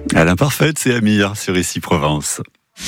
À l'imparfaite, c'est Amir sur Ici Provence.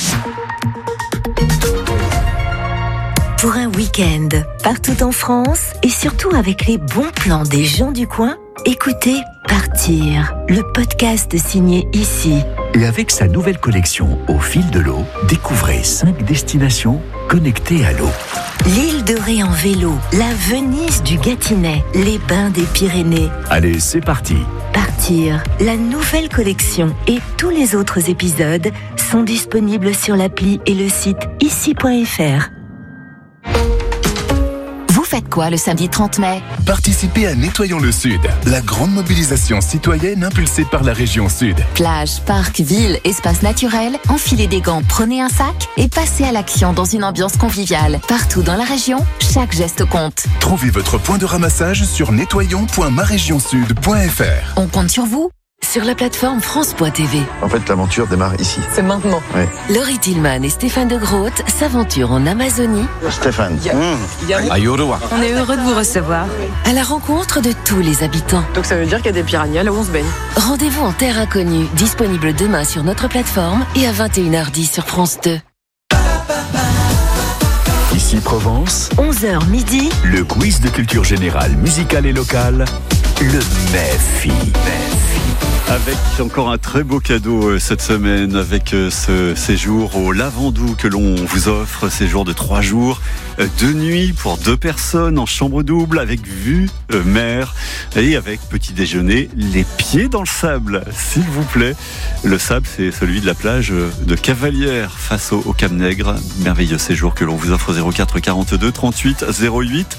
Pour un week-end, partout en France et surtout avec les bons plans des gens du coin, écoutez Partir, le podcast signé Ici. Et avec sa nouvelle collection Au fil de l'eau, découvrez 5 destinations connectées à l'eau. L'île de Ré en vélo, la Venise du Gâtinais, les bains des Pyrénées. Allez, c'est parti. Partir, la nouvelle collection et tous les autres épisodes sont disponibles sur l'appli et le site ici.fr. Vous faites quoi le samedi 30 mai ? Participez à Nettoyons le Sud, la grande mobilisation citoyenne impulsée par la région Sud. Plage, parc, ville, espace naturel, enfilez des gants, prenez un sac et passez à l'action dans une ambiance conviviale. Partout dans la région, chaque geste compte. Trouvez votre point de ramassage sur nettoyons.maregionsud.fr. On compte sur vous. Sur la plateforme France.tv. En fait, l'aventure démarre ici. C'est maintenant. Oui. Laurie Tillman et Stéphane de Groot s'aventurent en Amazonie. Stéphane. On est heureux de vous recevoir. À la rencontre de tous les habitants. Donc ça veut dire qu'il y a des piranhas là où on se baigne. Rendez-vous en terre inconnue, disponible demain sur notre plateforme et à 21h10 sur France 2. Ici Provence, 11h midi, le quiz de culture générale, musicale et locale, le MEFI. Avec encore un très beau cadeau cette semaine, avec ce séjour au Lavandou que l'on vous offre, séjour de 3 jours, 2 nuits pour 2 personnes en chambre double, avec vue mer et avec petit déjeuner, les pieds dans le sable, s'il vous plaît. Le sable, c'est celui de la plage de Cavalière face au Cap Nègre. Merveilleux séjour que l'on vous offre au 04 42 38 08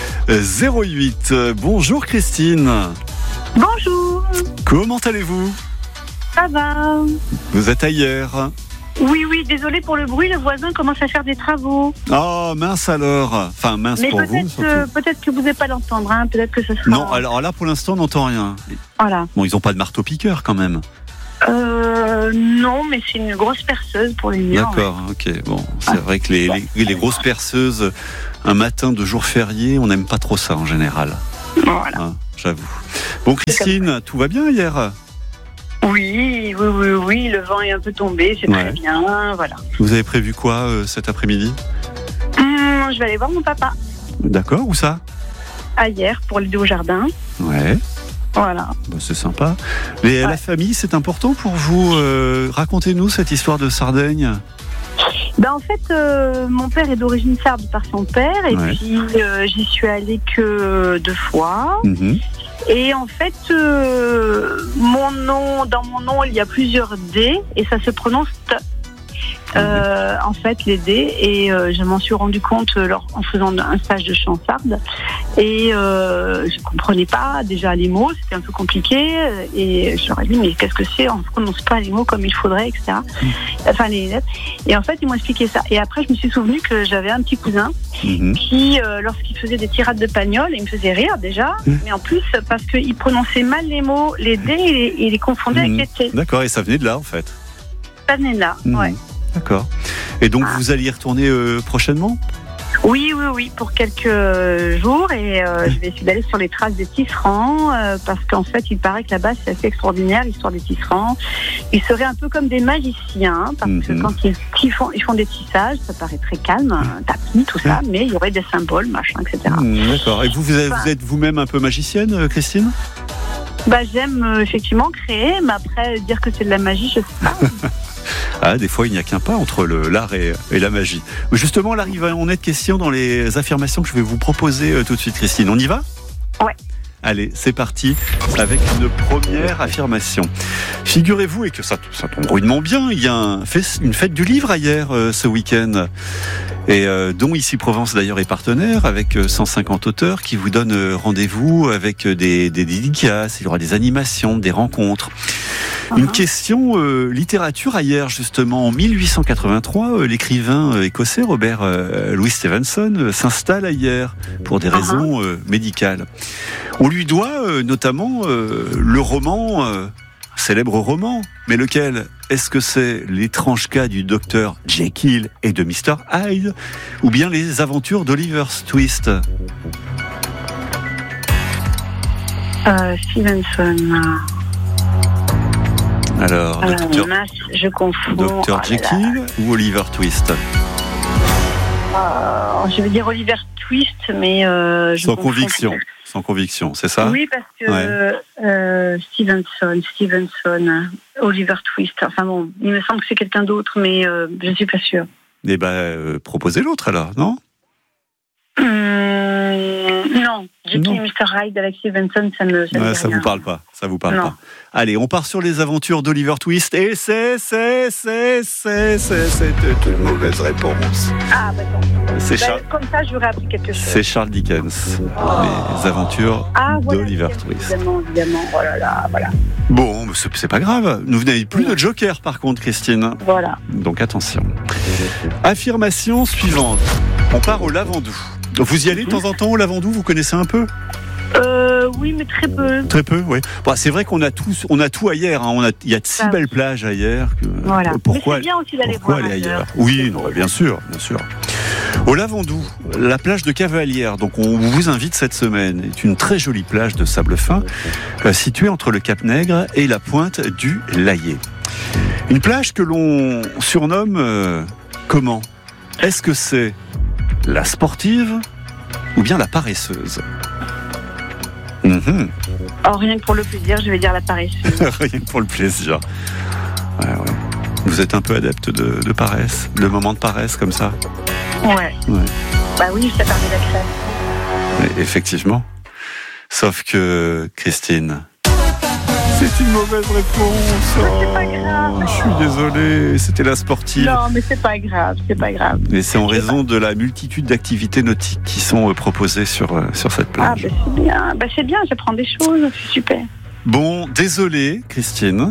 08. Bonjour Christine. Bonjour. Comment allez-vous ? Ça va. Vous êtes ailleurs ? Oui, désolé pour le bruit, le voisin commence à faire des travaux. Oh, mince alors. Enfin, mince mais pour vous, surtout. Peut-être que vous n'allez pas l'entendre, hein. Peut-être que ce sera... Non, alors là, pour l'instant, on n'entend rien. Voilà. Bon, ils n'ont pas de marteau-piqueur, quand même. Non, mais c'est une grosse perceuse pour les murs. D'accord, ouais. Ok. Bon, c'est vrai que les grosses perceuses, un matin de jour férié, on n'aime pas trop ça, en général. Voilà. Hein, j'avoue. Bon, Christine, tout va bien hier ? Oui, le vent est un peu tombé, c'est très bien, voilà. Vous avez prévu quoi cet après-midi ? Je vais aller voir mon papa. D'accord, où ça ? Hier, pour l'aider au jardin. Ouais. Voilà. Bah, c'est sympa. Mais la famille, c'est important pour vous. Racontez-nous cette histoire de Sardaigne. En fait, mon père est d'origine sarde par son père, et puis j'y suis allée que 2 fois. Mm-hmm. Et en fait, dans mon nom, il y a plusieurs D, et ça se prononce T. En fait, les D, et je m'en suis rendu compte en faisant un stage de chant sarde, et je comprenais pas déjà les mots, c'était un peu compliqué, et je leur ai dit mais qu'est-ce que c'est, on ne prononce pas les mots comme il faudrait, etc. Enfin les lettres. Et en fait ils m'ont expliqué ça, et après je me suis souvenu que j'avais un petit cousin qui lorsqu'il faisait des tirades de pagnol, il me faisait rire déjà, mais en plus parce qu'il prononçait mal les mots, les D, et il les confondait avec les T. D'accord, et ça venait de là en fait. Ça venait de là, ouais. D'accord. Et donc vous allez y retourner prochainement ? Oui, pour quelques jours, et je vais essayer d'aller sur les traces des tisserands, parce qu'en fait, il paraît que là-bas, c'est assez extraordinaire, l'histoire des tisserands. Ils seraient un peu comme des magiciens, parce que quand ils font des tissages, ça paraît très calme, un tapis, tout ça, mais il y aurait des symboles, machin, etc. D'accord. Et vous êtes vous-même un peu magicienne, Christine ? J'aime effectivement créer, mais après, dire que c'est de la magie, je sais pas. Des fois, il n'y a qu'un pas entre l'art et la magie. Justement, là, on est de questions dans les affirmations que je vais vous proposer tout de suite, Christine. On y va ? Ouais. Allez, c'est parti avec une première affirmation. Figurez-vous, et que ça tombe rudement bien, il y a une fête du livre hier ce week-end, et dont Ici Provence d'ailleurs est partenaire, avec 150 auteurs qui vous donnent rendez-vous avec des dédicaces, il y aura des animations, des rencontres. Une question littérature hier, justement. En 1883, l'écrivain écossais Robert Louis Stevenson s'installe hier pour des raisons médicales. On lui doit notamment le roman, célèbre roman, mais lequel ? Est-ce que c'est l'étrange cas du docteur Jekyll et de Mr Hyde, ou bien les aventures d'Oliver's Twist ? Stevenson. Alors, mince, je confonds. Dr Jekyll ou Oliver Twist? Je vais dire Oliver Twist, mais sans conviction. Sans conviction, c'est ça? Oui, parce que Stevenson, Oliver Twist. Enfin bon, il me semble que c'est quelqu'un d'autre, mais je ne suis pas sûre. Eh ben, proposez l'autre alors, non? Non, Jekyll et Mr. Hyde avec Stevenson, ça vous parle pas. Ça vous parle pas. Allez, on part sur les aventures d'Oliver Twist et c'est une mauvaise réponse. Ah, bah non. C'est comme ça, j'aurais appris quelque chose. C'est Charles Dickens. Les aventures d'Oliver Twist. Évidemment. Oh là là, voilà. Bon, c'est pas grave. Vous n'avez plus de joker, par contre, Christine. Voilà. Donc attention. Affirmation suivante. On part au Lavandou. Vous y allez de temps en temps au Lavandou? Vous connaissez un peu? Oui, mais très peu. Très peu, oui. Bon, c'est vrai qu'on a tout ailleurs. Hein. Il y a de si belles plages ailleurs. Voilà. Pourquoi mais c'est bien aussi d'aller voir ailleurs? Oui, non, bien sûr. Au Lavandou, la plage de Cavalière, donc on vous invite cette semaine, est une très jolie plage de sable fin située entre le Cap Nègre et la pointe du Layet. Une plage que l'on surnomme comment? Est-ce que c'est la sportive ou bien la paresseuse? Rien que pour le plaisir, je vais dire la paresseuse. Rien que pour le plaisir. Ouais. Vous êtes un peu adepte de paresse, de moments de paresse comme ça? Ouais. Bah oui, ça permet la crème. Mais effectivement. Sauf que, Christine, c'est une mauvaise réponse. C'est pas grave. Je suis désolé, c'était la sportive. Non, mais c'est pas grave. Mais c'est en raison de la multitude d'activités nautiques qui sont proposées sur cette plage. C'est bien, j'apprends des choses, c'est super. Bon, désolé, Christine.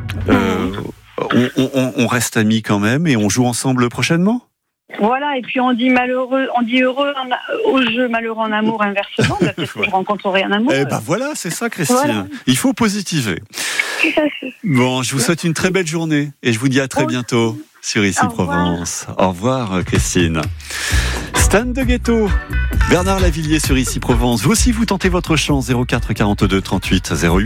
On reste amis quand même et on joue ensemble prochainement. Voilà, et puis on dit heureux au jeu, malheureux en amour, inversement. Peut-être que je rencontrerai un amour. Voilà, c'est ça, Christine. Voilà. Il faut positiver. Bon, je vous souhaite une très belle journée et je vous dis à très bientôt sur Ici Provence. Au revoir, Christine. Stan de Ghetto, Bernard Lavillier sur Ici Provence. Vous aussi, vous tentez votre chance. 04 42 38 08.